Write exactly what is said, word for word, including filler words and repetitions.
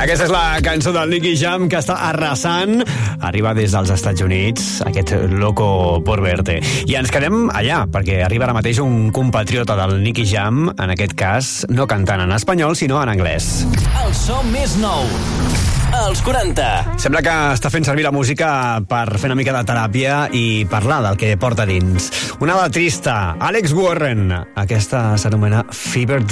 Aquesta és la cançó del Nicky Jam que està arrasant. Arriba des dels Estats Units, aquest Loco por verte. I ens quedem allà, perquè arriba ara mateix un compatriota del Nicky Jam, en aquest cas, no cantant en espanyol, sinó en anglès. El so més nou, als quaranta. Sembla que està fent servir la música per fer una mica de teràpia i parlar del que porta dins. Una letrista, Alex Warren. Aquesta s'anomena Fever